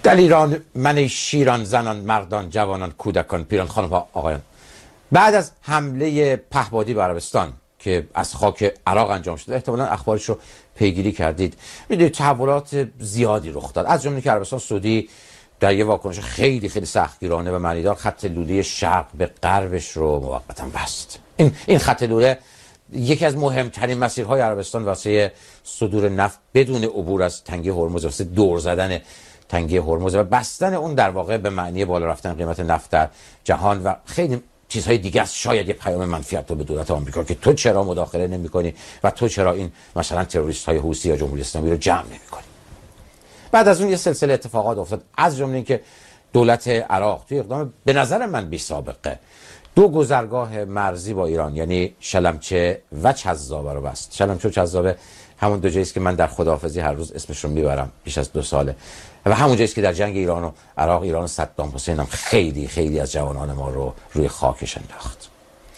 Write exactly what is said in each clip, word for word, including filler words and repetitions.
در ایران من شیران، زنان، مردان، جوانان، کودکان، پیران، خانم‌ها، آقایان، بعد از حمله پهپادی به عربستان که از خاک عراق انجام شده، احتمالاً اخبارش رو پیگیری کردید، میدونید تحولات زیادی رخ داد، از جمله که عربستان سعودی در یه واکنش خیلی خیلی سختگیرانه و معنیدار خط لوله شرق به غربش رو موقتا بست. این این خط لوله یکی از مهمترین مسیرهای عربستان واسه صدور نفت بدون عبور از تنگه هرمز، واسه دور زدن تنگه هرمز و بستن اون در واقع به معنی بالا رفتن قیمت نفت در جهان و خیلی چیزهای دیگه است. شاید یه پیام منفی تو به دولت آمریکا که تو چرا مداخله نمی‌کنی و تو چرا این مثلا تروریست‌های حوثی یا جمهوری اسلامی رو جمع نمی‌کنی. بعد از اون یه سلسله اتفاقات افتاد، از جمله اینکه دولت عراق توی اقدام به نظر من بی سابقه دو گذرگاه مرزی با ایران، یعنی شلمچه و چذابه رو بست. شلمچه و چذابه همون دو جایی است که من در خداحافظی هر روز اسمش رو میبرم بیش از دو ساله و همون جایی است که در جنگ ایران و عراق ایران و صدام حسین هم خیلی خیلی از جوانان ما رو روی خاکش انداخت.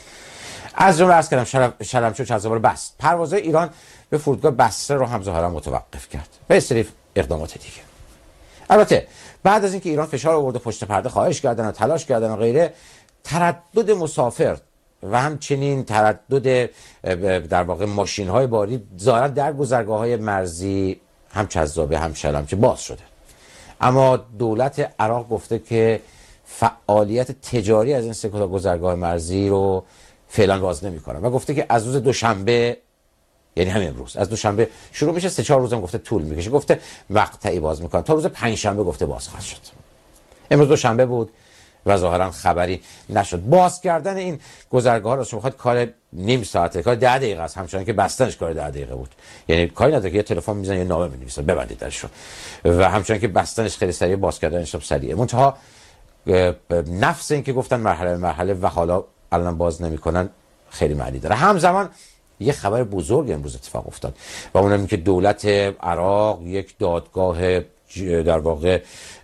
از جمله عرض کردم شلمچه و چذابه رو بست. پروازهای ایران به فرودگاه بصره رو هم ظاهرا متوقف کرد و یه سری اقدامات دیگه. البته بعد از اینکه ایران فشار آورد و پشت پرده خواهش کردن و تلاش کردن و غیره، تردد مسافر و همچنین تردد در واقع ماشین‌های باری ظاهرا در گذرگاه‌های مرزی هم چذابه هم شلمچه باز شده. اما دولت عراق گفته که فعالیت تجاری از این سه گذرگاه مرزی رو فعلا باز نمی‌کنه و گفته که از روز دوشنبه، یعنی همین امروز، از دوشنبه شروع میشه، سه چهار روزم گفته طول میکشه، گفته مقطعی باز میکنن، تا روز پنجشنبه گفته باز خواهد شد. امروز دوشنبه بود و ظاهرا خبری نشد. باز کردن این گذرگاه ها رو بخواد کار نیم ساعته، کار ده دقیقه است، همچنان که بستنش کار ده دقیقه بود. یعنی کاری نداره که یه تلفن میزنه یا نامه مینویسه ببندید درشو، و همچنان که بستنش خیلی سریع، باز کردنش هم سریعه. منتها نفس این که گفتن مرحله مرحله و حالا الان باز نمیکنن خیلی معنی داره. همزمان یه خبر بزرگ امروز اتفاق افتاد و اون اینه که دولت عراق یک دادگاه در واقع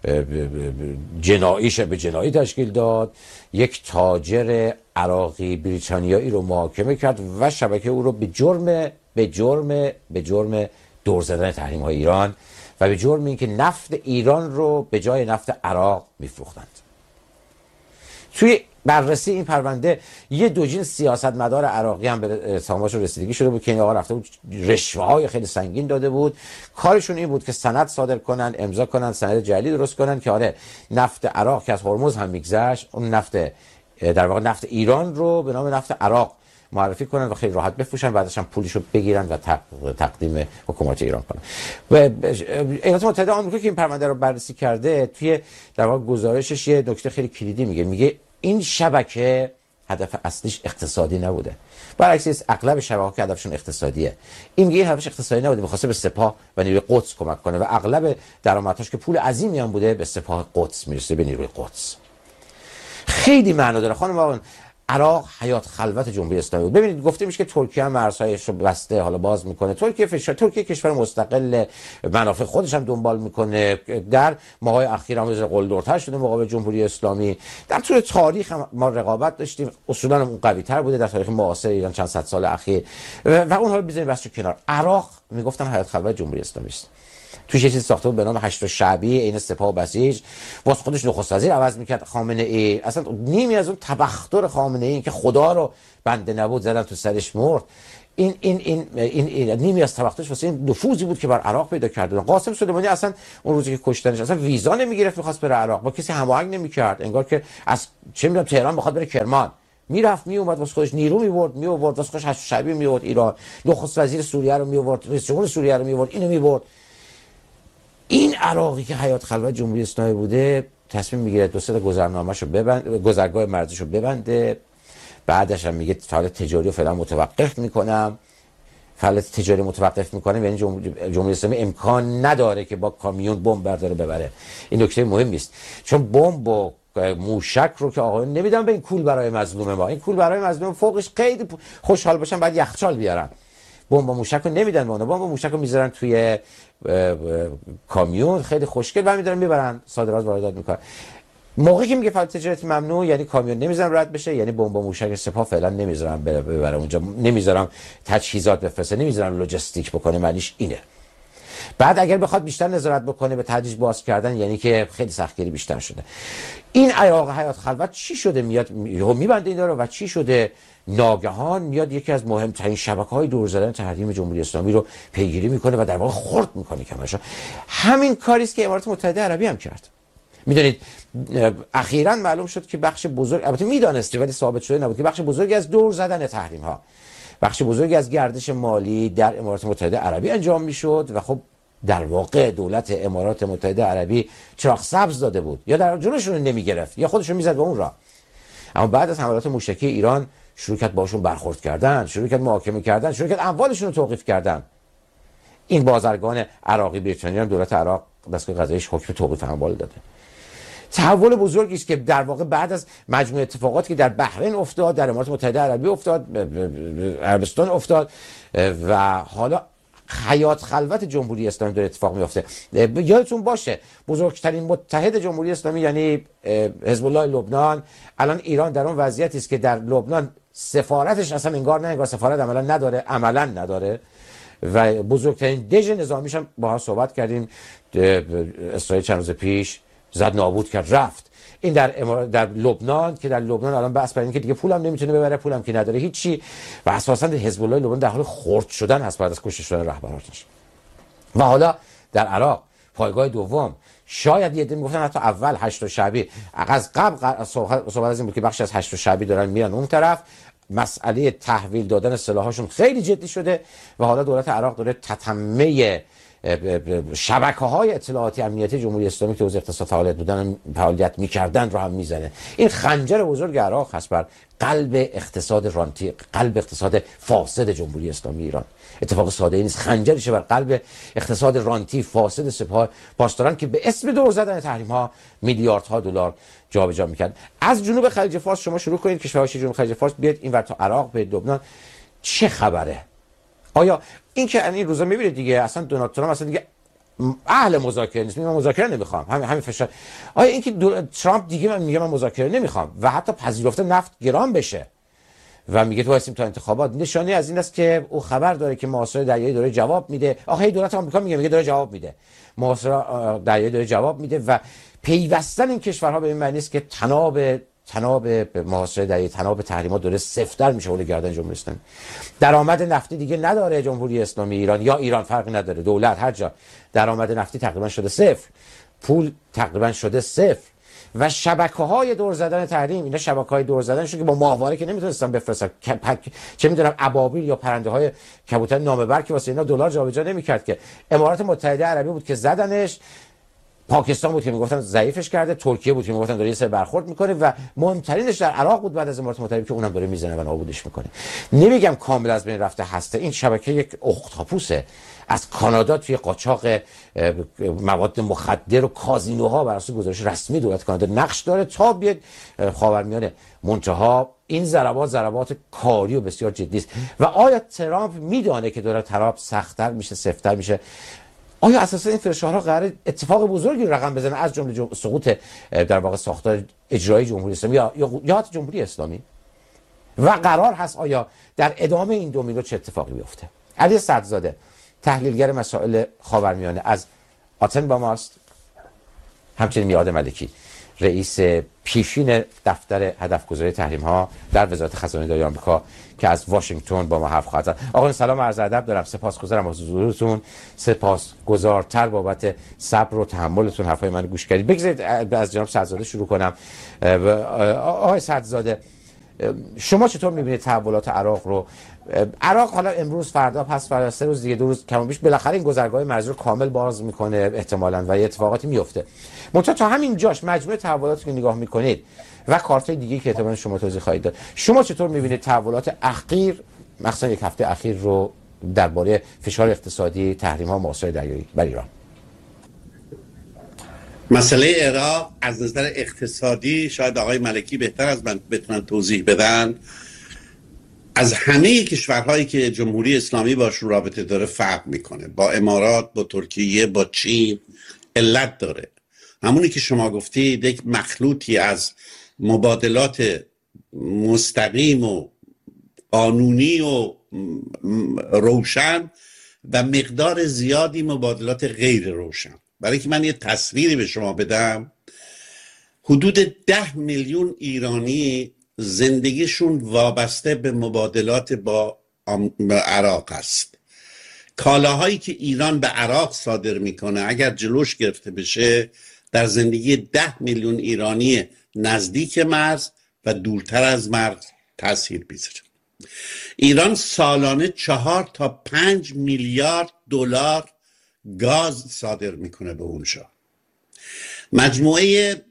جنایی شبه جنایی تشکیل داد، یک تاجر عراقی بریتانیایی رو محاکمه کرد و شبکه او رو به جرم به جرم به جرم دور زدن تحریم‌های ایران و به جرم اینکه نفت ایران رو به جای نفت عراق می‌فروختند. توی بررسی این پرونده یه دوجین سیاستمدار عراقی هم به اتهامش رسیدگی شده بود که این آقا رفته بود رشوه‌های خیلی سنگین داده بود. کارشون این بود که سند صادر کنن، امضا کنن، سند جعلی درست کنن که آره نفت عراق که از هرمز هم میگذشت، اون نفت در واقع نفت ایران رو به نام نفت عراق معرفی کنن و خیلی راحت بفروشن، بعدش هم پولشو بگیرن و تقدیم حکومت ایران کنن. و ایالات متحده آمریکا که این پرونده رو بررسی کرده، توی در واقع گزارشش یه نکته خیلی کلیدی میگه، میگه این شبکه هدف اصلیش اقتصادی نبوده. برعکس اغلب شبکه‌ها که هدفشون اقتصادیه. این میگه هدفش اقتصادی نبوده، می‌خواسته به سپاه و نیروی قدس کمک کنه و اغلب درآمدهاش که پول عظیمی هم بوده به سپاه قدس میرسه، به نیروی قدس. خیلی معنا داره خانم آقایان. عراق حیات خلوت جمهوری اسلامی بود. ببینید گفته میشه که ترکیه هم مرزهایش رو بسته، حالا باز میکنه. ترکیه فشار ترکیه کشور مستقل، منافع خودش هم دنبال میکنه. در ماهای اخیر هم قلدرتر شده مقابل جمهوری اسلامی. در طول تاریخ هم ما رقابت داشتیم، اصولا اون قوی تر بوده در تاریخ معاصر ایران چند صد سال اخیر و اونها رو بزنید بس کنار. عراق میگفتن حیات خلوت جمهوری اسلامی است. توش یه چیزی ساخته بود به نام هشت شعبی، عین سپاه و بسیج، واسه خودش نخست وزیر عوض میکرد. خامنه ای اصلا نیمی از اون تبختر خامنه ای که خدا رو بنده نبود زدن تو سرش مرد، این این این این, این نیمی از تبخترش واسه این نفوذی بود که بر عراق پیدا کرده. قاسم سلیمانی اصلا اون روزی که کشتنش اصلا ویزا نمیگرفت، میخواست بره عراق، با کسی هماهنگ نمیکرد، انگار که از چه میدونم تهران بخواد بره کرمان، میرفت میومد واسه خودش نیرو میورد میورد واسه خودش هشت شعبی میورد ایران، نخست وزیر سوریه رو میورد، رئیس جمهور سوریه رو میورد، اینو میورد. این عراقی که حیات خلوت جمهوری اسلامی بوده تصمیم میگیره دو سه تا گذرنامه‌شو ببند، گذرگاه مرزیشو ببنده، بعدش هم میگه فعالیت تجاری رو فعلا متوقف میکنم. فعالیت تجاری متوقف میکنم یعنی جمهوری اسلامی امکان نداره که با کامیون بمب برداره ببره. این نکته مهمی است، چون بمب و موشک رو که آقایون نمیدن به این کول برای مظلوم ما، این کول برای مظلوم فوقش خیلی خوشحال باشن بعد یخچال بیارن. بمب و موشک رو نمیدن به اونها، بمب و موشک رو میذارن توی کامیون خیلی خوشگل و میذارن میبرن صادرات واردات میکنن. موقعی که میگه فعالیت تجارتی ممنوع یعنی کامیون نمیذارن رد بشه، یعنی بمب و موشک سپاه فعلا نمیذارن ببره اونجا، نمیذارن تجهیزات بفرسته، نمیذارن لوجستیک بکنه، معنیش اینه. بعد اگر بخواد بیشتر نظارت بکنه به تدریج باز کردن، یعنی که خیلی سختگیری بیشتر شده. این عراق حیات خلوت چی شده میاد میبنده این رو و چی شده ناگهان میاد یکی از مهمترین شبکه‌های دور زدن تحریم جمهوری اسلامی رو پیگیری میکنه و در واقع خرد میکنه کماشا. همین کاری است که امارات متحده عربی هم کرد. میدونید اخیراً معلوم شد که بخش بزرگ، البته میدانسته ولی ثابت شده نبود، که بخش بزرگی از دور زدن تحریم ها، بخش بزرگی از گردش مالی در امارات متحده عربی انجام میشد و خب در واقع دولت امارات متحده عربی چراغ سبز داده بود، یا در جلوشون نمیگرفت یا خودشون میزد به اون راه. اما بعد از حملات موشکی ایران شروع کرد باشون برخورد کردن، شروع کرد محاکمه کردن، شروع کرد اموالشون رو توقیف کردن. این بازرگان عراقی بریتانیا هم دولت عراق دستگاه قضاییش حکم توقیف اموال داده. تحول بزرگی است که در واقع بعد از مجموعه اتفاقاتی که در بحرین افتاد، در امارات متحده عربی افتاد، عربستان افتاد و حالا حیات خلوت جمهوری اسلامی داره اتفاق میفته. یادتون باشه بزرگترین متحد جمهوری اسلامی یعنی حزب الله لبنان، الان ایران در اون وضعیتی است که در لبنان سفارتش اصلا انگار نه انگار سفارت عملا نداره، عملا نداره و بزرگترین دژ نظامیش هم با هم صحبت کردیم، اسرائیل چند روز پیش زد نابود کرد رفت. این در امار... در لبنان که در لبنان الان بحث بر این که دیگه پولم نمیتونه ببره، پولم که نداره هیچی، و اساسا حزب الله لبنان در حال خرد شدن هست بعد از کشته شدن رهبرانش. و حالا در عراق پایگاه دوم، شاید یه دفعه میگفتن حتی اول هشت شعبی، از قبل صحبت از این بود که بخش از هشت شعبی دارن میرن اون طرف، مسئله تحویل دادن سلاحاشون خیلی جدی شده و حالا دولت عراق داره تتمه شبکه‌های اطلاعاتی امنیتی جمهوری اسلامی که حوزه اقتصاد فعالیت بودن فعالیت می‌کردن رو هم میزنه. این خنجر بزرگ عراق هست بر قلب اقتصاد رانتی، قلب اقتصاد فاسد جمهوری اسلامی ایران. اتفاق ساده نیست، خنجرشه بر قلب اقتصاد رانتی فاسد سپاه پاسداران که به اسم دور زدن تحریم‌ها میلیاردها دلار جابجا می‌کرد. از جنوب خلیج فارس شما شروع کنید، کشورهای جنوب خلیج فارس بیاد اینور تا عراق به لبنان، چه خبره؟ آیا این که این روزا میبینید دیگه اصلا دونالد ترامپ اصلا دیگه اهل مذاکره نیست، میگه من مذاکره نمیخوام، همین همین فشار. آیا این که ترامپ دیگه من میگه من مذاکره نمیخوام و حتی پذیرفته نفت گران بشه و میگه تو هستیم تا انتخابات، نشانه از این است که او خبر داره که محاصره دریایی داره جواب میده. آخه دولت آمریکا میگه میگه داره جواب میده، محاصره دریایی داره جواب میده و پیوستن این کشورها به این معنی است که تناب تناب محاصره دریایی، تناب تحریمات داره سفت‌تر میشه اول گردن جمهوری اسلامی. درآمد نفتی دیگه نداره جمهوری اسلامی ایران یا ایران، فرقی نداره، دولت هر جا درآمد نفتی تقریبا شده صفر، پول تقریبا شده صفر و شبکه‌های دور زدن تحریم، اینا شبکه‌های دور زدنشون که با ماهواره که نمیتونستن بفرستن، چه میدونم ابابیل یا پرنده‌های کبوتر نامبر که واسه اینا دلار جابجا نمی‌کرد که امارات متحده عربی بود که زدنش، پاکستان بود که میگفتن ضعیفش کرده، ترکیه بود که میگفتن داره یه سری برخورد میکنه و مهمترینش در عراق بود بعد از امارات متحده که اونم داره میزنه و نابودش میکنه. نمیگم کامل از بین رفته هسته، این شبکه یک اختاپوسه، از کانادا توی قاچاق مواد مخدر و کازینوها بر اساس گزارش رسمی دولت کانادا نقش داره تا بیاد خاورمیانه. منتها این ضربات ضربات کاری و بسیار جدی است و آیا ترامپ میدانه که داره ترامپ سخت‌تر میشه، سفت‌تر میشه؟ آیا اساسا این فشارها قرار اتفاق بزرگی رقم بزنه از جمله جم... سقوط در واقع ساختار اجرایی جمهوری اسلامی یا یا جمهوری اسلامی و قرار هست آیا در ادامه این دومینو چه اتفاقی بیفته؟ علی صدرزاده تحلیلگر مسائل خاورمیانه از آتن با ماست، همچنین میاد ملکی رئیس پیشین دفتر هدفگذاری تحریم ها در وزارت خزانه داری آمریکا که از واشنگتن با ما حرف خواهد زد. آقایان سلام عرض ادب دارم، سپاسگزارم از حضورتون، سپاسگزارتر بابت صبر و تحملتون، حرفای من گوش کردید. بگذارید از جناب صدرزاده شروع کنم. آقای صدرزاده شما چطور میبینید تحولات عراق رو؟ عراق حالا امروز فردا پس فردا سه روز دیگه دو روز کم و بیش بالاخره این گذرگاه مرزی رو کامل باز میکنه احتمالاً و یه اتفاقاتی میفته. منتها تا همین جاش مجموعه تحولاتی که نگاه میکنید و کارتای دیگه که احتمالاً شما توضیح خواهید داد، شما چطور میبینید تحولات اخیر مثلا یک هفته اخیر رو درباره فشار اقتصادی، تحریم ها، محاصره دریایی بر ایران؟ مسئله عراق از نظر اقتصادی شاید آقای ملکی بهتر از من بتونن توضیح بدن. از همه کشورهایی که جمهوری اسلامی باشون رابطه داره فرق میکنه، با امارات، با ترکیه، با چین علت داره. همونی که شما گفتید یک مخلوطی از مبادلات مستقیم و قانونی و روشن و مقدار زیادی مبادلات غیر روشن. برای که من یه تصویری به شما بدم، حدود ده میلیون ایرانی زندگیشون وابسته به مبادلات با عراق است. کالاهایی که ایران به عراق صادر میکنه اگر جلوش گرفته بشه در زندگی ده میلیون ایرانی نزدیک مرز و دورتر از مرز تاثیر میذاره. ایران سالانه چهار تا پنج میلیارد دلار گاز صادر میکنه به اونجا. مجموعه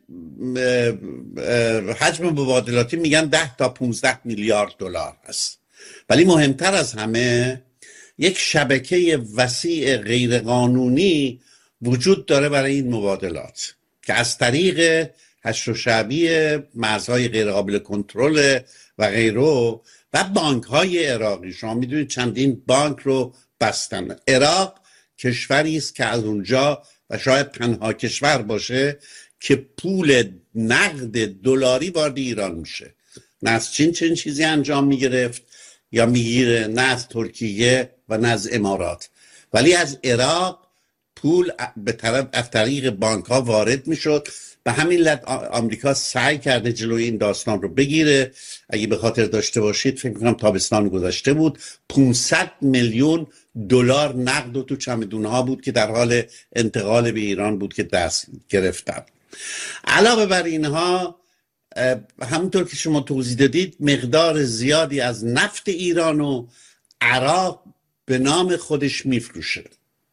حجم مبادلاتی میگن ده تا پانزده میلیارد دلار هست. ولی مهمتر از همه یک شبکه وسیع غیرقانونی وجود داره برای این مبادلات که از طریق حشر و شعبی مرزهای غیرقابل کنترل و غیره و بانک های عراقی. شما میدونید چندین بانک رو بستن. عراق کشوری است که از اونجا و شاید تنها کشور باشه که پول نقد دلاری وارد ایران میشه. نه از چین چنین چیزی انجام میگرفت یا میگیره، نه از ترکیه و نه از امارات، ولی از عراق پول به طرف از طریق بانک ها وارد میشد. به همین علت آمریکا سعی کرده جلوی این داستان رو بگیره. اگه به خاطر داشته باشید فکر میکنم تابستان گذشته بود پانصد میلیون دلار نقد و تو چمدون ها بود که در حال انتقال به ایران بود که دست گرفتن. علاوه بر اینها همونطور که شما توضیح دادید مقدار زیادی از نفت ایران و عراق به نام خودش میفروشه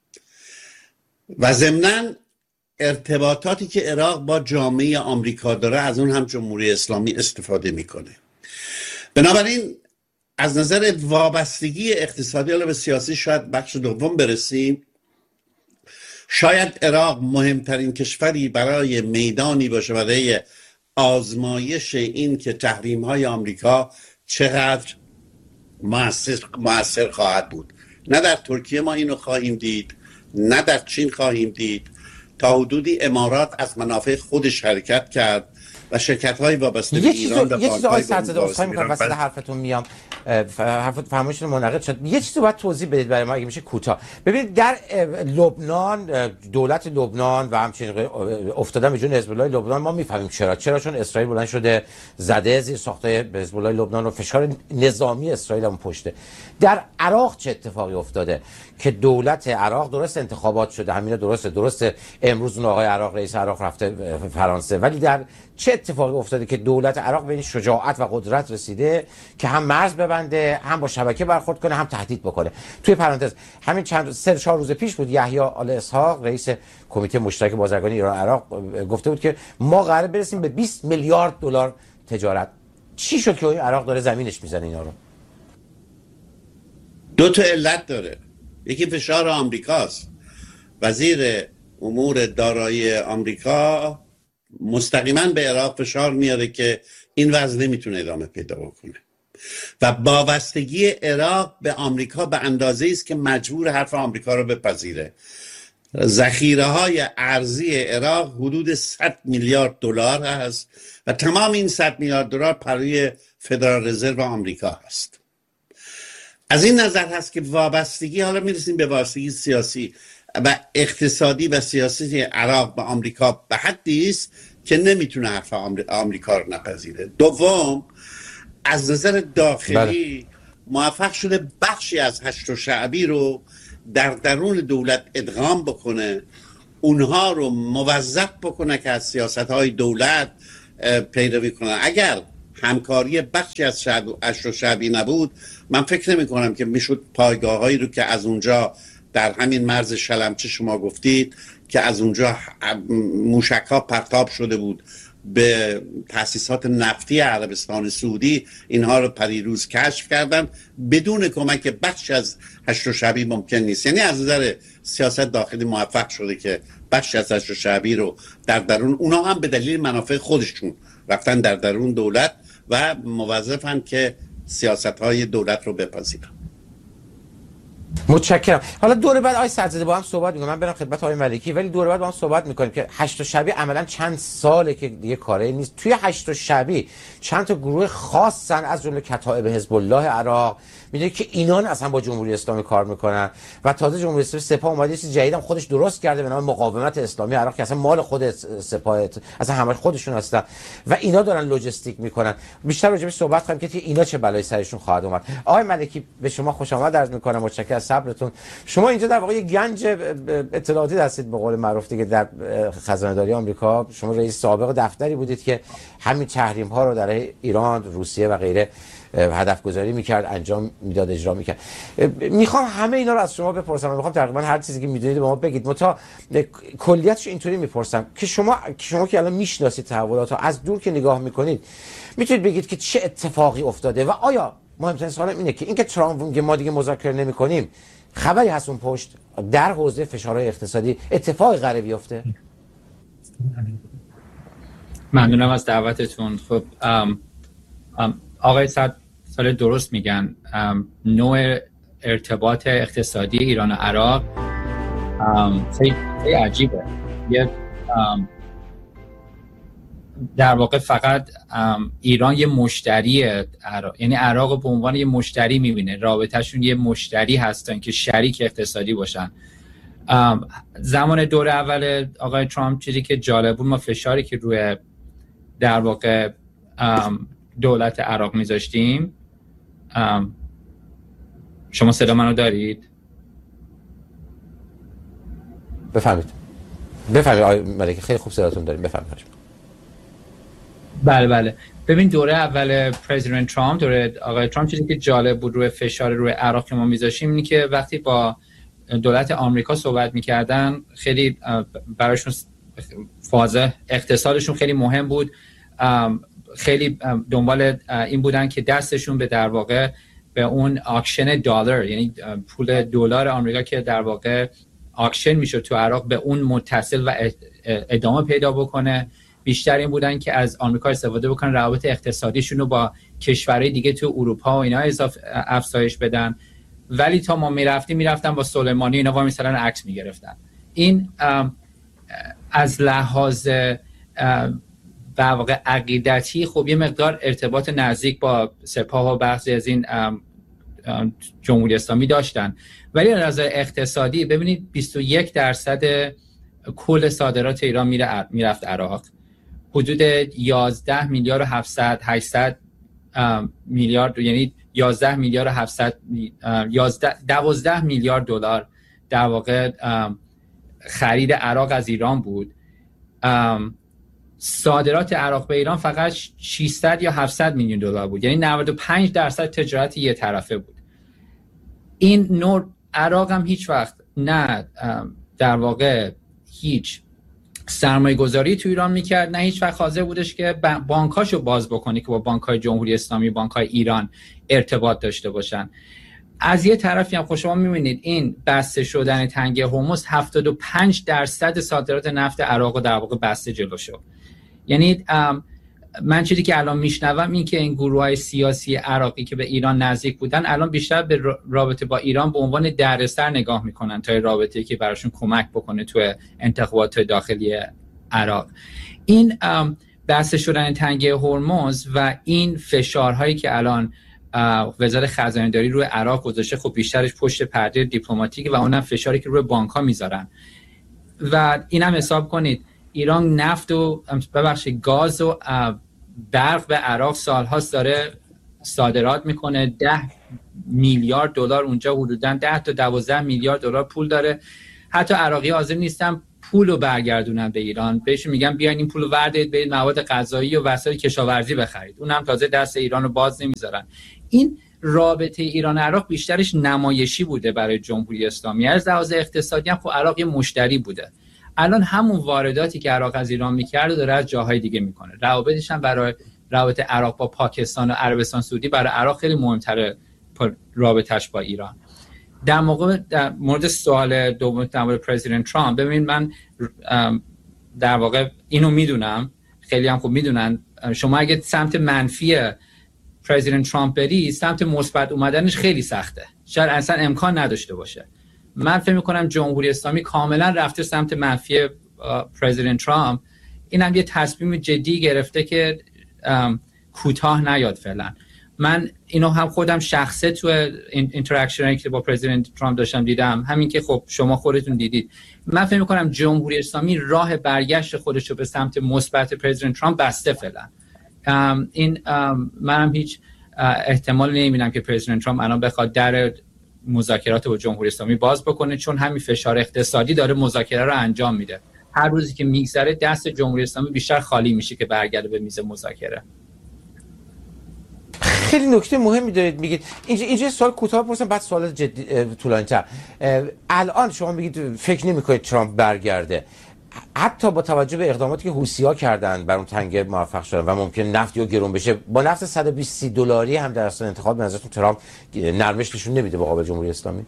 و ضمناً ارتباطاتی که عراق با جامعه آمریکا داره از اون هم جمهوری اسلامی استفاده میکنه. بنابراین از نظر وابستگی اقتصادی حالا به سیاسی شاید بخش دوم برسیم. شاید عراق مهمترین کشوری برای میدانی باشه برای آزمایش این که تحریم های آمریکا چقدر مؤثر مؤثر خواهد بود. نه در ترکیه ما اینو خواهیم دید، نه در چین خواهیم دید. تا حدودی امارات از منافع خودش حرکت کرد و شرکت‌های وابسته به ایران و یه چیز آقای سرزاده وابسته عذرخواهی می‌کنم وسط حرفتون میام، حرفت فرمایشتون منعقد شد. یه چیزی باید توضیح بدید برای ما اگه میشه کوتاه. ببینید در لبنان، دولت لبنان و همچنین افتادن به جون حزب الله لبنان ما میفهمیم چرا چرا چون اسرائیل بلند شده زده زیر ساخته حزب الله لبنان و فشار نظامی اسرائیل هم پشته. در عراق چه اتفاقی افتاده که دولت عراق درست انتخابات شده، همین درسته درسته امروز اون آقای عراق رئیس عراق رفته فرانسه، ولی در چه اتفاقی افتاده که دولت عراق به این شجاعت و قدرت رسیده که هم مرز ببنده، هم با شبکه برخورد کنه، هم تهدید بکنه؟ توی پرانتز همین چند سه چهار روز پیش بود یحیی آل اسحاق رئیس کمیته مشترک بازرگانی ایران عراق گفته بود که ما قراره برسیم به بیست میلیارد دلار تجارت. چی شد که این عراق داره زمینش میزنه اینا رو؟ دو تا علت داره. یکی فشار آمریکاست. وزیر امور دارایی آمریکا مستقیما به عراق فشار میاره که این وضع نمیتونه ادامه پیدا بکنه و وابستگی عراق به آمریکا به اندازه است که مجبور حرف آمریکا رو بپذیره. ذخیره های ارزی عراق حدود صد میلیارد دلار هست و تمام این صد میلیارد دلار برای فدرال رزرو آمریکا هست. از این نظر هست که وابستگی، حالا میرسیم به وابستگی سیاسی و اقتصادی و سیاسی عراق به آمریکا به حدی است که نمیتونه حرف آمریکا رو نپذیره. دوم، از نظر داخلی بله. موفق شده بخشی از حشر و شعبی رو در درون دولت ادغام بکنه، اونها رو موظف بکنه که از سیاست‌های دولت پیروی کنن. اگر همکاری بخشی از حشر و شعبی نبود، من فکر نمی کنم که میشد پایگاه‌هایی رو که از اونجا در همین مرز شلمچه شما گفتید که از اونجا موشک‌ها پرتاب شده بود به تأسیسات نفتی عربستان سعودی، اینها رو پریروز کشف کردن، بدون کمک بخش از حشر و شعبی ممکن نیست. یعنی از نظر سیاست داخلی موفق شده که بخش از حشر و شعبی رو در درون، اونا هم به دلیل منافع خودشون رفتن در درون دولت و موظفن که سیاست‌های دولت رو بپذیرن. متشکرم. حالا دوره بعد آقای صدرزاده با هم صحبت می‌کنیم. من برم خدمت آقای ملکی، ولی دوره بعد با هم صحبت می‌کنیم که هشت شبی عملاً چند ساله که دیگه کاری نیست. توی هشت شبی چند تا گروه خاصن از جمله کتائب حزب الله عراق میگه که اینا اصلا با جمهوری اسلامی کار میکنن و تازه جمهوری اسلامی سپاه اومده چیز جدیدم خودش درست کرده به نام مقاومت اسلامی عراق که اصلا مال خود سپاه اصلا همه خودشون هستن و اینا دارن لوجستیک میکنن. بیشتر راجع به صحبت کنیم که اینا چه بلایی سرشون خواهد اومد. آقای ملکی به شما خوش آمد عرض میکنم، متشکرم از صبرتون. شما اینجا در واقع گنج اطلاعاتی هستید به قول معروف دیگه در خزانه داری آمریکا. شما رئیس سابق دفتری بودید که همین تحریم ها رو در ایران، روسیه و غیره هدف گذاری میکرد، انجام میداد، اجرا میکرد. میخوام همه اینا رو از شما بپرسم، میخوام تقریبا هر چیزی که میدونید به ما بگید. متا کلیتش اینطوری میپرسم که شما شما که الان میشناسید تحولات ها، از دور که نگاه میکنید میتونید بگید که چه اتفاقی افتاده و آیا مهمترین سوالم اینه که اینکه ترامپ که ما دیگه مذاکره نمیکنیم خبری هست اون پشت در حوزه فشارهای اقتصادی اتفاقی قراره بیفته؟ ممنونم از دعوتتون. خب ام، ام، آقای صد سال درست میگن. نوع ارتباط اقتصادی ایران و عراق خیلی عجیبه. یه در واقع فقط ایران یه مشتری عراق، یعنی عراق به عنوان یه مشتری میبینه، رابطهشون یه مشتری هستن که شریک اقتصادی باشن. زمان دور اول آقای ترامپ چیزی که جالب بود، ما فشاری که روی در واقع دولت عراق میذاشتیم. شما صدا منو دارید؟ بفهمید بفهمید آقای ملکی خیلی خوب صداتون داریم، بفهمید. بله بله. ببین دوره اول پرزیدنت ترامپ، دوره آقای ترامپ چیزی که جالب بود روی فشار روی عراق که ما میذاشیم اینه که وقتی با دولت آمریکا صحبت میکردن خیلی براشون فاز اقتصادشون خیلی مهم بود، خیلی دنبال این بودن که دستشون به در واقع به اون آکشن دلار، یعنی پول دلار آمریکا که در واقع آکشن میشه تو عراق، به اون متصل و ادامه پیدا بکنه. بیشتر این بودن که از آمریکا استفاده بکنن روابط اقتصادیشون رو با کشورهای دیگه تو اروپا و اینا اضافه افزایش بدن. ولی تا ما میرفتیم میرفتن با سلیمانی اینا وا میسالن عکس میگرفتن. این از لحاظ در واقع عقیدتی خب یه مقدار ارتباط نزدیک با سپاه و بعضی از این جمهوری اسلامی داشتن، ولی از نظر اقتصادی ببینید بیست و یک درصد کل صادرات ایران میره میرفت عراق، حدود یازده میلیارد و هفتصد هشتصد میلیارد، یعنی یازده میلیارد و هفتصد یازده دوازده میلیارد دلار در واقع خرید عراق از ایران بود. صادرات عراق به ایران فقط ششصد یا هفتصد میلیون دلار بود، یعنی نود و پنج درصد تجارت یه طرفه بود. این نوع عراق هم هیچ وقت نه در واقع هیچ سرمایه گذاری تو ایران میکرد، نه هیچ وقت حاضر بودش که بانکاشو باز بکنه که با بانکای جمهوری اسلامی، بانکای ایران ارتباط داشته باشن. از یه طرفی هم خب شما میبینید این بسته شدن تنگه هرمز هفتاد و پنج درصد صادرات نفت عراق در واقع بسته جلو شد. یعنی من چیزی که الان میشنوم این که این گروه‌های سیاسی عراقی که به ایران نزدیک بودن الان بیشتر به رابطه با ایران به عنوان دردسر نگاه میکنن تا رابطه‌ای که براشون کمک بکنه تو انتخابات داخلی عراق. این بسته شدن تنگه هرمز و این فشارهایی که الان وزارت خزانه داری روی عراق گذاشته خب بیشترش پشت پرده دیپلماتیک و اونم فشاری که روی بانک‌ها میذارن. و اینم حساب کنید ایران نفت و ببخشید گاز و برق به عراق سالهاست داره صادرات میکنه، ده میلیارد دلار اونجا حدوداً ده تا دوازده میلیارد دلار پول داره. حتی عراقی حاضر نیستن پول رو برگردونن به ایران، بهشون میگن بیاین این پول رو وردارید برید مواد غذایی و وسایل کشاورزی بخرید، اونم تازه دست ایران رو باز نمیذارن. این رابطه ایران عراق بیشترش نمایشی بوده برای جمهوری اسلامی. از لحاظ اقتصادی هم خب عراق یه مشتری بوده. الان همون وارداتی که عراق از ایران میکرد داره از جاهای دیگه میکنه. روابطش هم برای رابطه عراق با پاکستان و عربستان سعودی برای عراق خیلی مهمتره رابطش با ایران. در موقع در مورد سوال دوم در مورد پرزیدنت ترامپ، ببین من در واقع اینو میدونم، خیلی هم خوب میدونن، شما اگه سمت منفی پرزیدنت ترامپ بری سمت مثبت اومدنش خیلی سخته. شاید اصلا امکان نداشته باشه. من فکر می‌کنم جمهوری اسلامی کاملا رفته سمت منفی پرزیدنت ترامپ. اینم یه تصمیم جدی گرفته که کوتاه نیاد فعلا. من اینو هم خودم شخصه تو اینتراکشنی که با پرزیدنت ترامپ داشتم دیدم، همین که خب شما خودتون دیدید. من فکر می‌کنم جمهوری اسلامی راه برگشت خودش رو به سمت مثبت پرزیدنت ترامپ بسته فعلا. این منم هیچ احتمال نمی‌بینم که پرزیدنت ترامپ الان بخواد در مذاکرات با جمهوری اسلامی باز بکنه، چون همین فشار اقتصادی داره مذاکره رو انجام میده. هر روزی که میگذره دست جمهوری اسلامی بیشتر خالی میشه که برگرده به میز مذاکره. خیلی نکته مهمی دارید میگید. اینجا اینجا سوال کوتاه بپرسم بعد سوال جدی طولانی‌تر. الان شما میگید فکر نمی‌کنید ترامپ برگرده. حتی با توجه به اقداماتی که حوثی‌ها کردن بر اون تنگه موفق شدن و ممکن نفت یا گرون بشه، با نفت صد و بیست دلاری هم در اصل انتخاب به نظرتون ترامپ نرمش نشون نمیده مقابل جمهوری اسلامی؟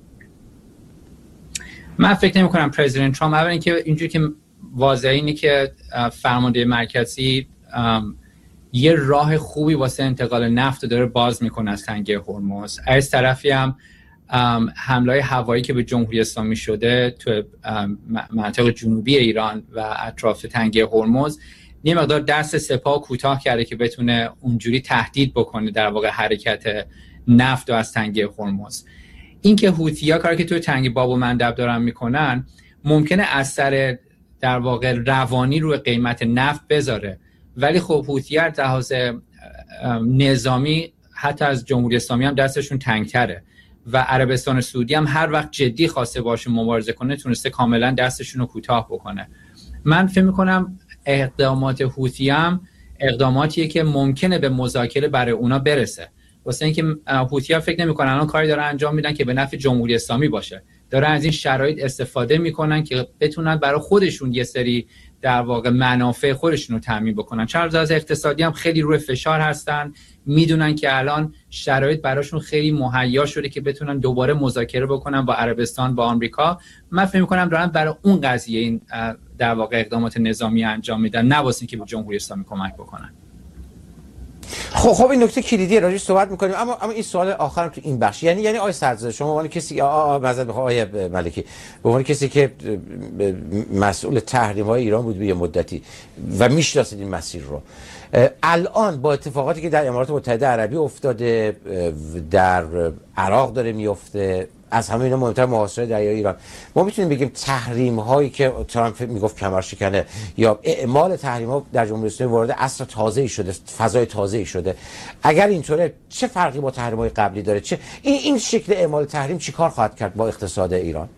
من فکر نمی کنم پرزیدنت ترامپ، اول اینکه اینجوری که واضحه اینه که فرمانده مرکزی یه راه خوبی واسه انتقال نفت داره باز میکنه از تنگه هرمز. از طرفی هم حمله هوایی که به جمهوری اسلامی شده تو منطقه جنوبی ایران و اطراف تنگه هرمز یه مقدار دست سپاه کوتاه کرده که بتونه اونجوری تهدید بکنه در واقع حرکت نفت و از تنگه هرمز. این که حوثی‌ها کاری که توی تنگه باب و mandeb دارن میکنن ممکنه اثر در واقع روانی روی قیمت نفت بذاره، ولی خب حوثی‌ها در لحاظ نظامی حتی از جمهوری اسلامی هم دستشون تنگ‌تره و عربستان سعودی هم هر وقت جدی خواسته باشون مبارزه کنه تونسته کاملا دستشون رو کوتاه بکنه. من فکر می‌کنم اقدامات حوثی هم اقداماتیه که ممکنه به مذاکره برای اونا برسه، واسه اینکه حوثی‌ها فکر نمی‌کنن الان کاری دارن انجام میدن که به نفع جمهوری اسلامی باشه، دارن از این شرایط استفاده میکنن که بتونن برای خودشون یه سری در واقع منافع خودشون رو تامین بکنن. چند از اقتصادی هم خیلی روی فشار هستن، میدونن که الان شرایط براشون خیلی مهیا شده که بتونن دوباره مذاکره بکنن با عربستان، با آمریکا. من فکر می‌کنم دارن برای اون قضیه این در واقع اقدامات نظامی انجام میدن، نه واسه اینکه به جمهوری اسلامی کمک بکنن. خب خب این نکته کلیدیه، راجعش صحبت می‌کنیم، اما اما این سوال آخرم تو این بخش، یعنی یعنی آقای سردزاده شما به عنوان کسی آ معذرت می‌خوام آقای ملکی، به عنوان کسی که مسئول تحریم‌های ایران بود به یه مدتی و میشناسید این مسیر رو، الان با اتفاقاتی که در امارات متحده عربی افتاده، در عراق داره میفته، از همه اینا مهمتر محاصره دریای ایران، ما میتونیم بگیم تحریم هایی که ترامپ میگفت کمر شکنه یا اعمال تحریم ها در جمهوری اسلامی وارد عصر تازه‌ای شده، فضای تازه‌ای شده؟ اگر اینطوره چه فرقی با تحریم های قبلی داره؟ چه این این شکل اعمال تحریم چیکار خواهد کرد با اقتصاد ایران؟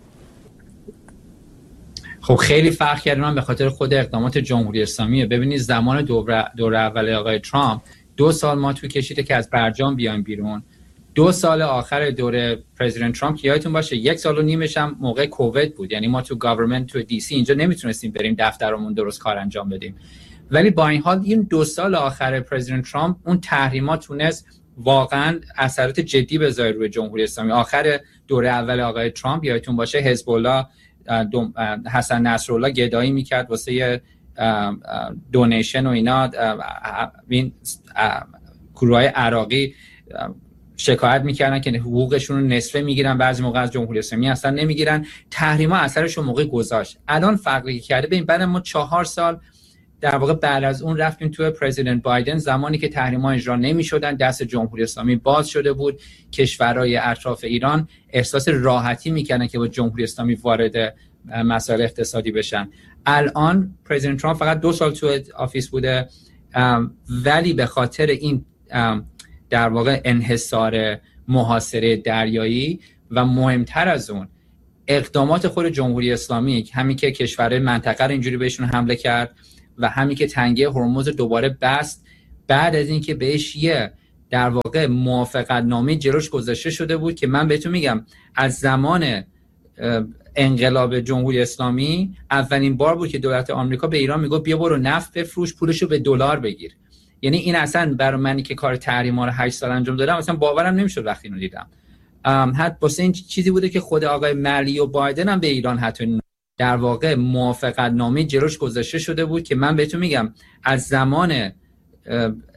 خب خیلی فرق کرده، من به خاطر خود اقدامات جمهوری اسلامیه. ببینید زمان دوره دوره اول آقای ترامپ دو سال ما تو کشیده که از برجام بیایم بیرون. دو سال آخر دوره پرزیدنت ترامپ یادتون باشه یک سال و نیمش هم موقع کووید بود، یعنی ما تو گاورمنت تو دی سی اینجا نمیتونستیم بریم دفترمون درست کار انجام بدیم. ولی با این حال این دو سال آخر پرزیدنت ترامپ اون تحریمات تونست واقعا اثرات جدی بذاره روی جمهوری اسلامی. آخر دوره اول آقای ترامپ یادتون باشه حزب الله حسن نصرالله گدایی میکرد واسه دونیشن و اینا، این گروهای عراقی شکایت میکردن که حقوقشون رو نصفه میگیرن، بعضی موقع از جمهوری اسلامی اصلا نمیگیرن. تحریما اثرش رو موقع گذاشت. الان فرقی کرده ببین بعد ما چهار سال در واقع بعد از اون رفتیم تو پرزیدنت بایدن، زمانی که تحریما اجرا نمیشدن دست جمهوری اسلامی باز شده بود، کشورهای اطراف ایران احساس راحتی میکنن که با جمهوری اسلامی وارد مسائل اقتصادی بشن. الان پرزیدنت ترامپ فقط دو سال تو آفیس بوده، ولی به خاطر این در واقع انحصار محاصره دریایی و مهمتر از اون اقدامات خود جمهوری اسلامی، همین که کشورهای منطقه رو اینجوری بهشون حمله کرد و همین که تنگه هرمز دوباره بست، بعد از اینکه بهش یه در واقع موافقت نامه جلوش گذاشته شده بود که من بهتون میگم از زمان انقلاب جمهوری اسلامی اولین بار بود که دولت آمریکا به ایران میگه بیا برو نفت بفروش پولشو به دلار بگیر. یعنی این اصلا برای منی که کار تحریما رو هشت سال انجام دادم اصلا باورم نمیشد وقتی اینو دیدم. حتی واسه این چیزی بوده که خود آقای ملی و بایدن هم به ایران حتی در واقع موافقت نامه جلوش گذاشته شده بود که من بهتون میگم از زمان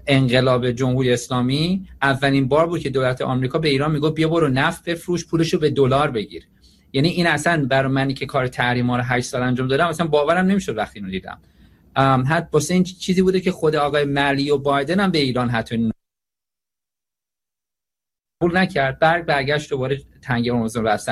انقلاب جمهوری اسلامی اولین بار بود که دولت آمریکا به ایران میگفت بیا برو نفت بفروش پولشو به دلار بگیر. یعنی این اصلا برای منی که کار تحریما رو هشت سال انجام دادم اصلا باورم نمیشد وقتی اینو دیدم. حتی واسه این چیزی بوده که خود آقای ملی و بایدن هم به ایران حتی قبول نکرد. برگ برگشت دوباره تنگه هرمز رو بستن.